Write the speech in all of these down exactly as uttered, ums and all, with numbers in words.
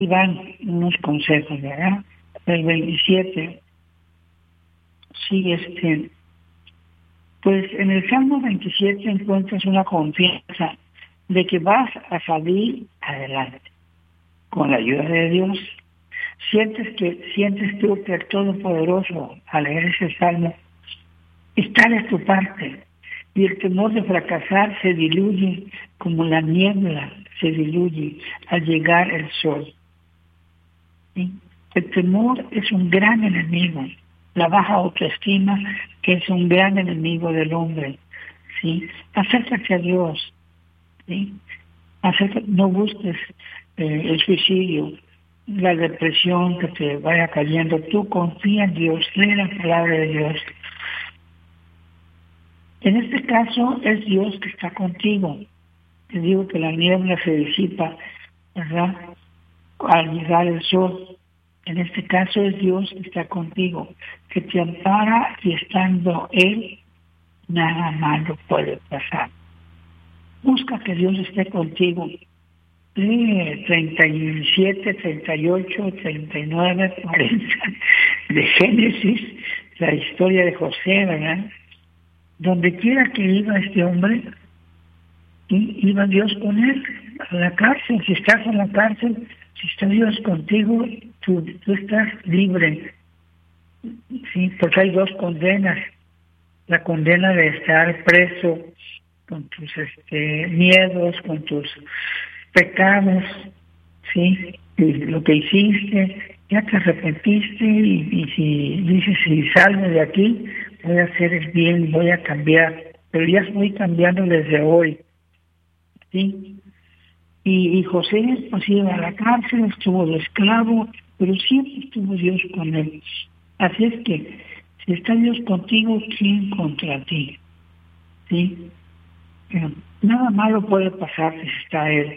dan unos consejos, ¿verdad? El veintisiete, sí, este, pues en el Salmo veintisiete encuentras una confianza de que vas a salir adelante con la ayuda de Dios. Sientes que sientes tú que el Todopoderoso, al leer ese salmo, está de tu parte, y el temor de fracasar se diluye como la niebla se diluye al llegar el sol. ¿Sí? El temor es un gran enemigo, la baja autoestima que es un gran enemigo del hombre. ¿Sí? Acércate a Dios, ¿sí? Acércate, no busques eh, el suicidio, la depresión que te vaya cayendo. Tú confía en Dios, lee la palabra de Dios. En este caso es Dios que está contigo. Te digo que la niebla se disipa, ¿verdad?, al llegar el sol. En este caso es Dios que está contigo, que te ampara, y estando Él, nada malo puede pasar. Busca que Dios esté contigo. Lee treinta y siete, treinta y ocho, treinta y nueve, cuarenta de Génesis, la historia de José, ¿verdad? Donde quiera que iba este hombre, iba Dios con él a la cárcel. Si estás en la cárcel, si está Dios contigo, tú, tú estás libre. Sí, porque hay dos condenas. La condena de estar preso con tus este, miedos, con tus pecados, sí, y lo que hiciste, ya te arrepentiste, y, y si dices, si salgo de aquí, voy a hacer el bien, voy a cambiar, pero ya estoy cambiando desde hoy, ¿sí? Y, y José pues iba a la cárcel, estuvo de esclavo, pero siempre estuvo Dios con él. Así es que, si está Dios contigo, ¿quién contra ti? ¿Sí? Pero nada malo puede pasar si está Él.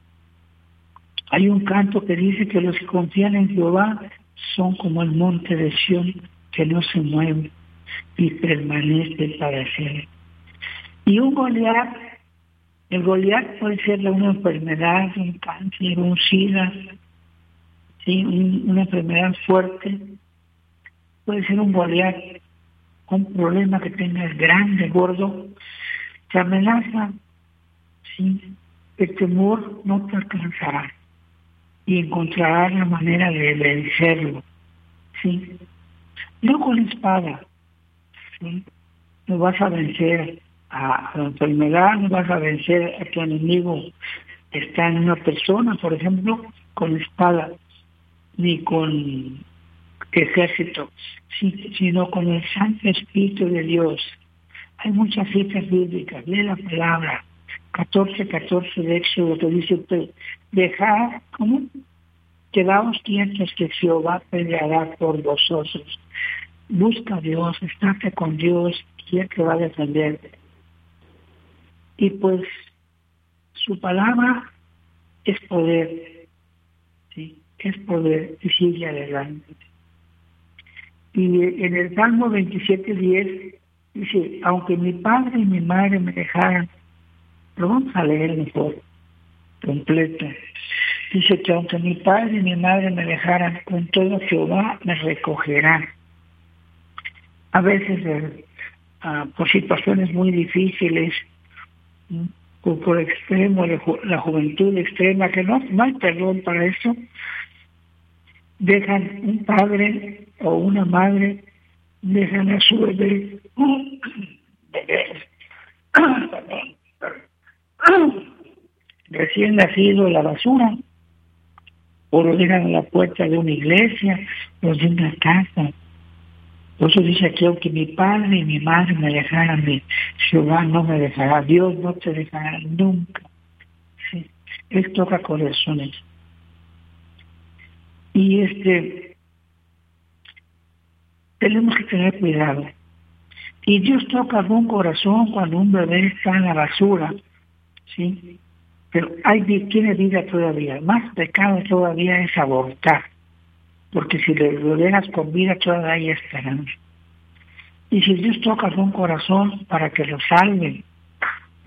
Hay un canto que dice que los que confían en Jehová son como el monte de Sión, que no se mueve y permanece para siempre. Y un Goliat, el Goliat puede ser una enfermedad, un cáncer, un SIDA, ¿sí? un, una enfermedad fuerte. Puede ser un Goliat, un problema que tengas grande, gordo, te amenaza, ¿sí? El temor no te alcanzará y encontrarás la manera de vencerlo, ¿sí? No con espada, ¿sí? No vas a vencer a la enfermedad, no vas a vencer a tu enemigo que está en una persona, por ejemplo, con espada, ni con ejército, sí, sino con el Santo Espíritu de Dios. Hay muchas citas bíblicas, lee la palabra, catorce, catorce de Éxodo, que dice, dejad, ¿cómo? Quedaos quietos que Jehová peleará por vosotros. Busca a Dios, estate con Dios, y Él te va a defender. Y pues, su palabra es poder, ¿sí? Es poder, y sigue adelante. Y en el Salmo veintisiete, diez, dice, aunque mi padre y mi madre me dejaran, lo vamos a leer mejor, completo. Dice que aunque mi padre y mi madre me dejaran, con todo Jehová me recogerá. A veces, eh, uh, por situaciones muy difíciles, o por extremo, la juventud extrema, que no, no hay perdón para eso, dejan un padre o una madre, dejan a su bebé, bebé recién nacido en la basura, o lo dejan en la puerta de una iglesia, o de una casa. Por eso dice aquí, aunque mi padre y mi madre me dejaran, mi Jehová no me dejará, Dios no te dejará nunca. ¿Sí? Él toca corazones. Y este, tenemos que tener cuidado. Y Dios toca algún corazón cuando un bebé está en la basura, ¿sí? Pero hay, tiene vida todavía. Más pecado todavía es abortar, porque si le lo dejas con vida todavía hay esperanza. Y si Dios toca algún corazón para que lo salve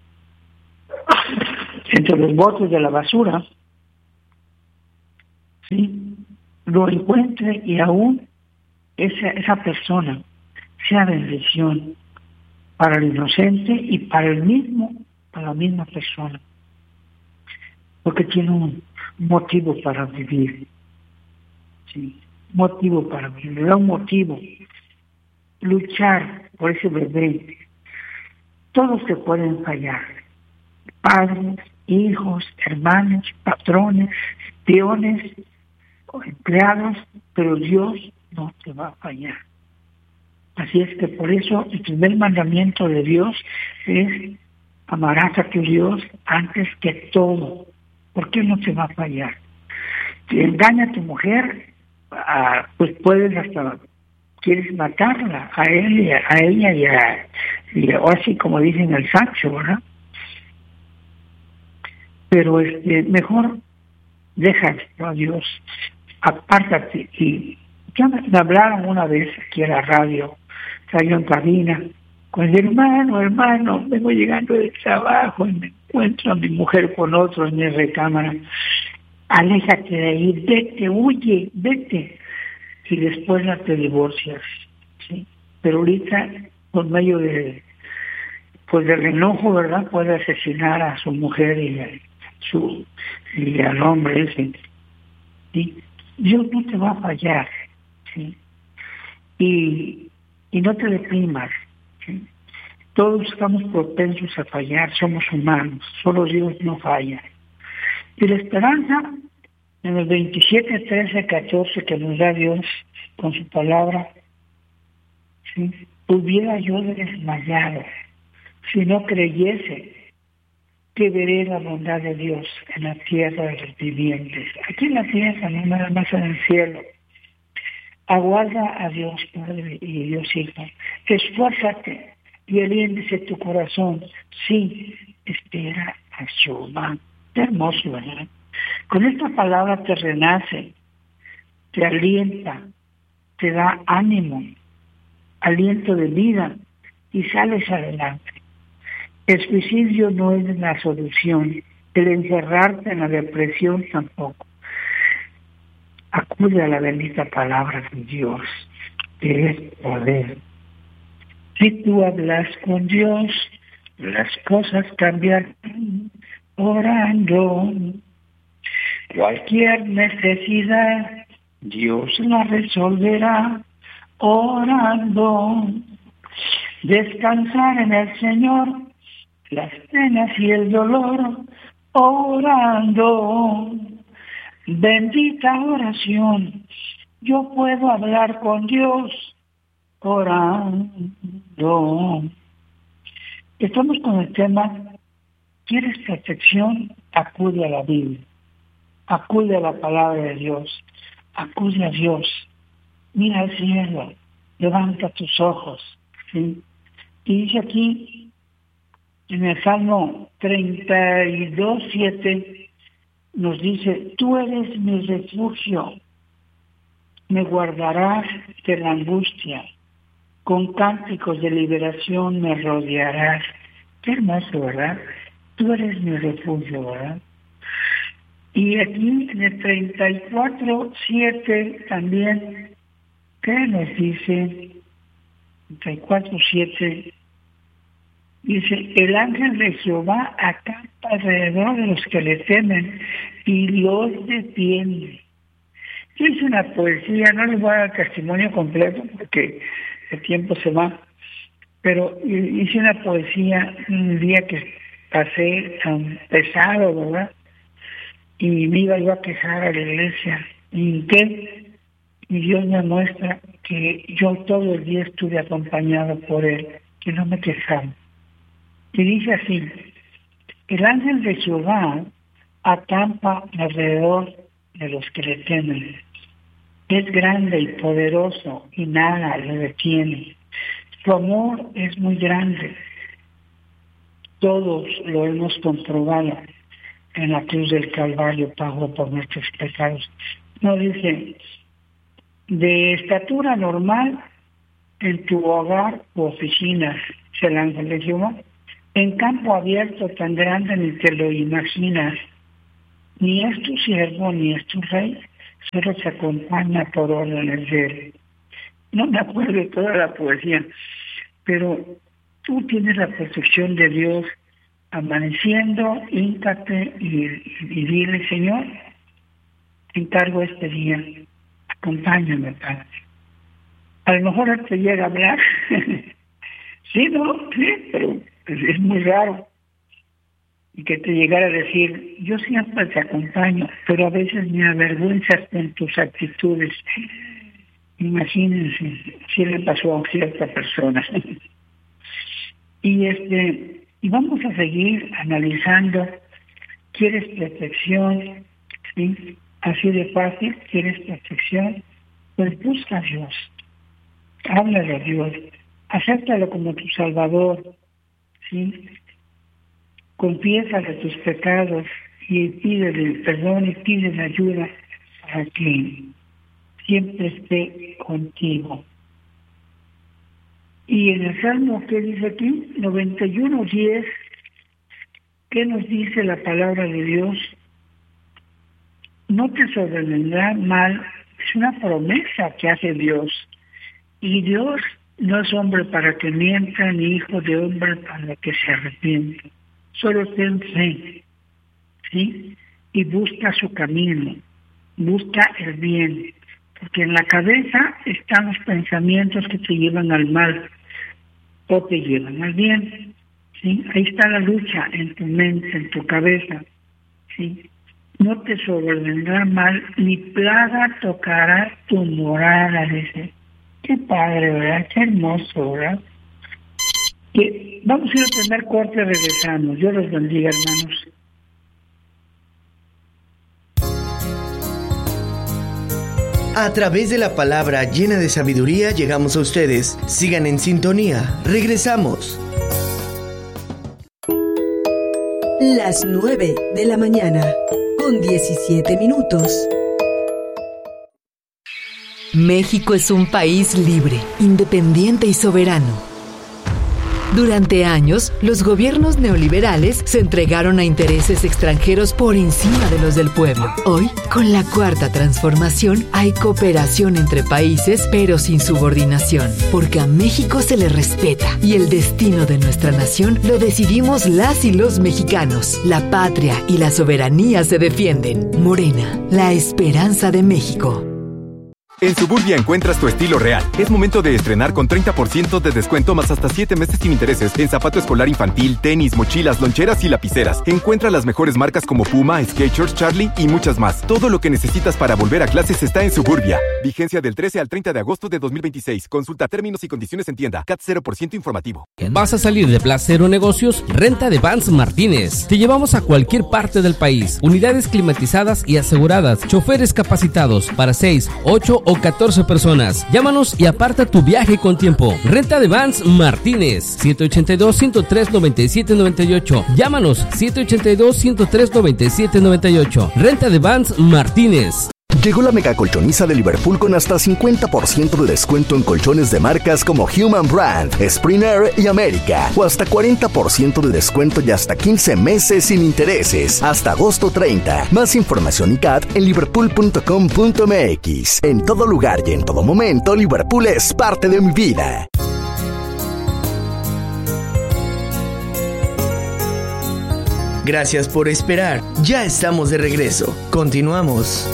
entre los botes de la basura, ¿sí?, lo encuentre y aún esa, esa persona sea bendición para el inocente y para el mismo, para la misma persona, porque tiene un motivo para vivir, ¿sí?, motivo para vivir, le da un motivo, luchar por ese bebé. Todos se pueden fallar, padres, hijos, hermanos, patrones, peones, empleados, pero Dios no te va a fallar. Así es que por eso el primer mandamiento de Dios es: amarás a tu Dios antes que todo, porque Él no te va a fallar. Si engaña a tu mujer, ah, pues puedes hasta, quieres matarla, a él y a, a ella y a, y a, o así como dicen el Sancho, ¿verdad? Pero este, mejor déjalo a Dios, apártate. Y ya me, me hablaron una vez aquí a la radio, salió en cabina, con el hermano, hermano, vengo llegando del trabajo y me encuentro a mi mujer con otro en mi recámara. Aléjate de ahí, vete, huye, vete. Y después no te divorcias, ¿sí? Pero ahorita, por medio de, pues del enojo, ¿verdad?, puede asesinar a su mujer y a su y al hombre ese. ¿Sí? Dios no te va a fallar, ¿sí? Y, y no te deprimas, ¿sí? Todos estamos propensos a fallar, somos humanos, solo Dios no falla. Y la esperanza, en el veintisiete, trece, catorce que nos da Dios con su palabra, ¿sí?, hubiera yo desmayado si no creyese que veré la bondad de Dios en la tierra de los vivientes. Aquí en la tierra, no nada más en el cielo. Aguarda a Dios Padre y Dios Hijo. Esfuérzate y aliéntese tu corazón. Sí, espera a Jehová. Qué hermoso, ¿verdad? Con esta palabra te renace, te alienta, te da ánimo, aliento de vida y sales adelante. El suicidio no es la solución, el encerrarte en la depresión tampoco. Acude a la bendita palabra de Dios, que es poder. Si tú hablas con Dios, las cosas cambiarán orando. Cualquier necesidad, Dios la resolverá orando. Descansar en el Señor, las penas y el dolor, orando. Bendita oración, yo puedo hablar con Dios orando. Estamos con el tema: ¿quieres protección? Acude a la Biblia, acude a la palabra de Dios, acude a Dios, mira al cielo, levanta tus ojos, ¿sí? Y dice aquí en el Salmo treinta y dos, siete, nos dice: tú eres mi refugio, me guardarás de la angustia, con cánticos de liberación me rodearás. Qué hermoso, ¿verdad? Tú eres mi refugio, ¿verdad? Y aquí en el treinta y cuatro, siete también, ¿qué nos dice? treinta y cuatro, siete, dice: el ángel de Jehová acampa alrededor de los que le temen y los defiende. Yo hice una poesía, no les voy a dar testimonio completo porque el tiempo se va, pero hice una poesía un día que pasé tan pesado, ¿verdad? Y me iba yo a quejar a la iglesia. ¿Y qué? Y Dios me muestra que yo todo el día estuve acompañado por Él, que no me quejaba. Y dice así: el ángel de Jehová acampa alrededor de los que le temen. Es grande y poderoso y nada le detiene. Su amor es muy grande. Todos lo hemos comprobado. En la cruz del Calvario pagó por nuestros pecados. No dice: de estatura normal en tu hogar u oficina, es el ángel de Jehová. En campo abierto tan grande ni te lo imaginas. Ni es tu siervo ni es tu rey. solo se acompaña por órdenes de Él. No me acuerdo de toda la poesía, pero tú tienes la protección de Dios. Amaneciendo, híncate y, y dile, Señor, te encargo este día, acompáñame, Padre. A lo mejor Él te llega a hablar, sí, no, sí, pero es muy raro. Y que te llegara a decir, yo siempre te acompaño, pero a veces me avergüenzas con tus actitudes. Imagínense si le pasó a cierta persona. y este y vamos a seguir analizando. ¿Quieres protección? ¿Sí? Así de fácil. ¿Quieres protección? Pues busca a Dios. Háblale a Dios. Acéptalo como tu Salvador. ¿Sí? Confiésale tus pecados y pídele perdón y pídele ayuda para que siempre esté contigo. Y en el Salmo, ¿qué dice aquí? noventa y uno, diez, ¿qué nos dice la palabra de Dios? No te sobrevendrá mal, es una promesa que hace Dios. Y Dios no es hombre para que mienta, ni hijo de hombre para que se arrepienta. Solo ten fe, ¿sí? Y busca su camino, busca el bien. Porque en la cabeza están los pensamientos que te llevan al mal o te llevan al bien. ¿Sí? Ahí está la lucha en tu mente, en tu cabeza. ¿Sí? No te sobrevendrá mal, ni plaga tocará tu morada. Dice. Qué padre, ¿verdad? Qué hermoso, ¿verdad? Que vamos a ir al primer corte, regresamos. Dios los bendiga, hermanos. A través de la palabra llena de sabiduría llegamos a ustedes. Sigan en sintonía. Regresamos. Las nueve de la mañana, con diecisiete minutos. México es un país libre, independiente y soberano. Durante años, los gobiernos neoliberales se entregaron a intereses extranjeros por encima de los del pueblo. Hoy, con la cuarta transformación, hay cooperación entre países, pero sin subordinación, porque a México se le respeta y el destino de nuestra nación lo decidimos las y los mexicanos. La patria y la soberanía se defienden. Morena, la esperanza de México. En Suburbia encuentras tu estilo real. Es momento de estrenar con treinta por ciento de descuento más hasta siete meses sin intereses en zapato escolar infantil, tenis, mochilas, loncheras y lapiceras. Encuentra las mejores marcas como Puma, Skechers, Charlie y muchas más. Todo lo que necesitas para volver a clases está en Suburbia. Vigencia del trece al treinta de agosto de dos mil veintiséis. Consulta términos y condiciones en tienda. C A T cero por ciento informativo. ¿Vas a salir de Placero Negocios? Renta de Vans Martínez. Te llevamos a cualquier parte del país. Unidades climatizadas y aseguradas. Choferes capacitados para seis, ocho o catorce personas. Llámanos y aparta tu viaje con tiempo. Renta de Vans Martínez. siete ochenta y dos, ciento tres, noventa y siete noventa y ocho. Llámanos siete ochenta y dos, ciento tres, noventa y siete noventa y ocho. Renta de Vans Martínez. Llegó la mega colchoniza de Liverpool con hasta cincuenta por ciento de descuento en colchones de marcas como Human Brand, Springer y América. O hasta cuarenta por ciento de descuento y hasta quince meses sin intereses. Hasta agosto treinta. Más información y C A T en liverpool punto com punto m x. En todo lugar y en todo momento, Liverpool es parte de mi vida. Gracias por esperar. Ya estamos de regreso. Continuamos.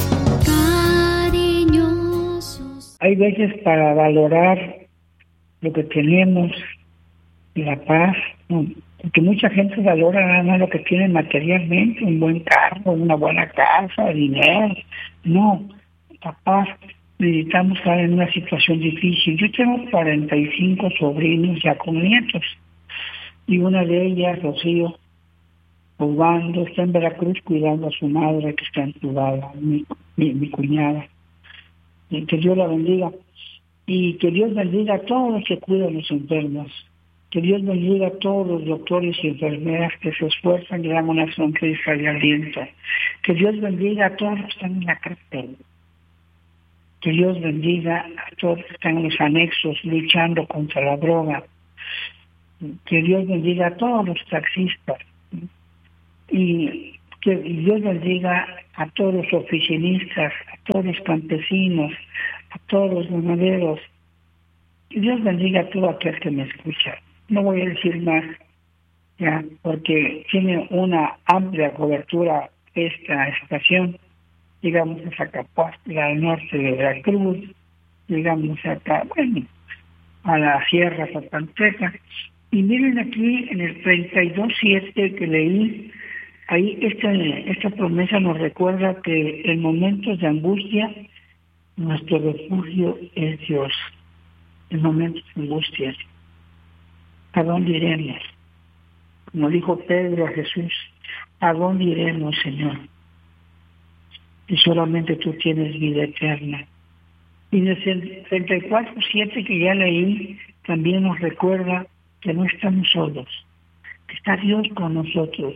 Hay veces para valorar lo que tenemos, la paz, ¿no? Porque mucha gente valora nada más lo que tiene materialmente, un buen carro, una buena casa, dinero. No, la paz. Necesitamos estar en una situación difícil. Yo tengo cuarenta y cinco sobrinos ya con nietos, y una de ellas, Rocío, Obando, está en Veracruz cuidando a su madre que está entubada, mi, mi, mi cuñada. Y que Dios la bendiga. Y que Dios bendiga a todos los que cuidan a los enfermos. Que Dios bendiga a todos los doctores y enfermeras que se esfuerzan y dan una sonrisa de aliento. Que Dios bendiga a todos los que están en la cárcel. Que Dios bendiga a todos los que están en los anexos luchando contra la droga. Que Dios bendiga a todos los taxistas. Y Que Dios bendiga a todos los oficinistas, a todos los campesinos, a todos los ganaderos. Que Dios bendiga a todo aquel que me escucha. No voy a decir más, ya, porque tiene una amplia cobertura esta estación. Llegamos a Zacapuastla, al norte de Veracruz, llegamos acá, bueno, a la Sierra Zapanteca. Y miren aquí en el treinta y dos siete que leí, ahí esta, esta promesa nos recuerda que en momentos de angustia, nuestro refugio es Dios. En momentos de angustia, ¿a dónde iremos? Como dijo Pedro a Jesús, ¿a dónde iremos, Señor? Y solamente tú tienes vida eterna. Y en el treinta y cuatro siete que ya leí, también nos recuerda que no estamos solos, que está Dios con nosotros.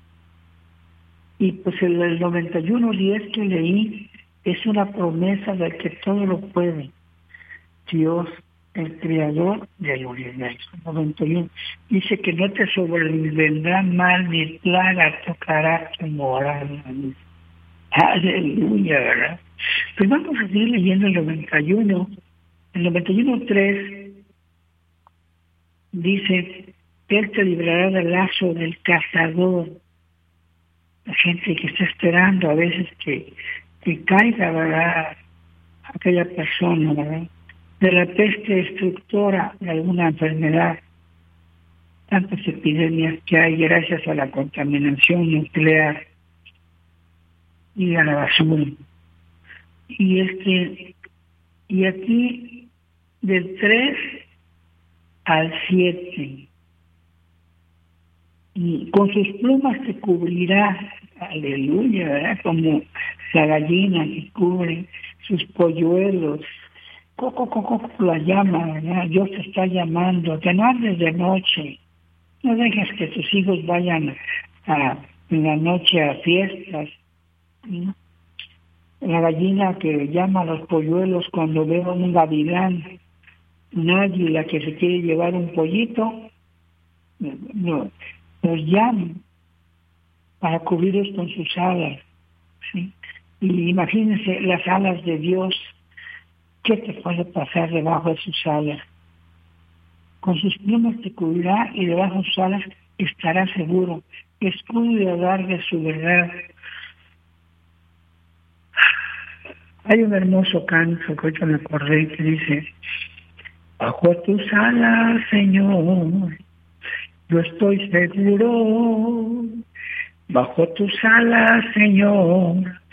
Y pues el, el noventa y uno diez que leí es una promesa del que todo lo puede. Dios, el creador del universo. noventa y uno dice que no te sobrevendrá mal ni plaga tocará tu morada. Aleluya, ¿verdad? Pues vamos a seguir leyendo el noventa y uno. El noventa y uno tres dice, Él te librará del lazo del cazador. La gente que está esperando a veces que, que caiga, ¿verdad? Aquella persona, ¿verdad? De la peste destructora de alguna enfermedad. Tantas epidemias que hay gracias a la contaminación nuclear y a la basura. Y este, y aquí del tres al siete, y con sus plumas te cubrirá, aleluya, ¿verdad? Como la gallina que cubre sus polluelos. Coco, coco, coco, la llama, ¿verdad? Dios te está llamando, que no andes de noche, no dejes que tus hijos vayan a, en la noche a fiestas. ¿Sí? La gallina que llama a los polluelos cuando ve un gavilán, un águila que se quiere llevar un pollito, no, los llama para cubrirlos con sus alas. ¿Sí? Y imagínense las alas de Dios. ¿Qué te puede pasar debajo de sus alas? Con sus plumas te cubrirá y debajo de sus alas estará seguro. Escudo y adarga de su verdad. Hay un hermoso canto que yo me acordé que dice, bajo tus alas, Señor, yo estoy seguro. Bajo tus alas, Señor,